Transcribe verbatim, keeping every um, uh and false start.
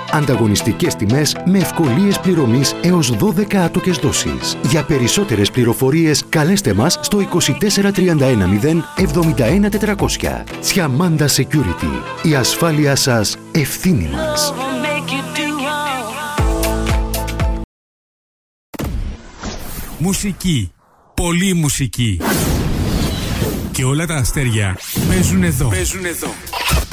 Ανταγωνιστικές τιμές με ευκολίες πληρωμής έως δώδεκα άτοκες δόσεις. Για περισσότερες πληροφορίες καλέστε μας στο είκοσι τέσσερα τριάντα ένα μηδέν εβδομήντα ένα τετρακόσια. Τσιαμάντα Security. Η ασφάλεια σας ευθύνη μας. Μουσική. Πολύ μουσική. Και όλα τα αστέρια παίζουν εδώ. Παίζουν εδώ.